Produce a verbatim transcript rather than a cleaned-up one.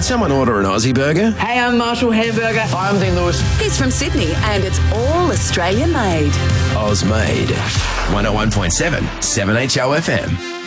Did someone order an Aussie burger? Hey, I'm Marshall Hamburger. Hi, I'm Dean Lewis. He's from Sydney and it's all Australian made. Oz made. one oh one point seven, seven H O F M.